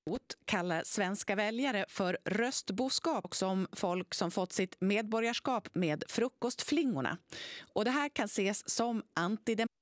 kallar svenska väljare för röstboskap som folk som fått sitt medborgarskap med frukostflingorna. Och det här kan ses som antidemokratiskt.